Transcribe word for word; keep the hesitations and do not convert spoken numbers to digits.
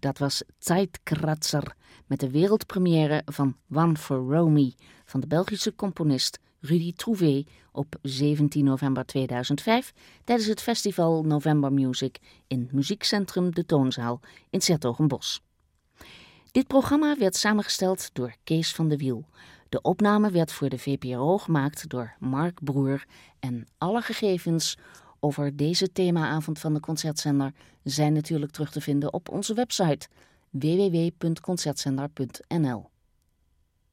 Dat was Zeitkratzer met de wereldpremière van One for Romy van de Belgische componist Rudy Trouvé op zeventien november tweeduizend vijf tijdens het festival November Music in Muziekcentrum De Toonzaal in 's-Hertogenbosch. Dit programma werd samengesteld door Kees van de Wiel. De opname werd voor de V P R O gemaakt door Mark Broer en alle gegevens over deze themaavond van de Concertzender zijn natuurlijk terug te vinden op onze website w w w punt concertzender punt n l.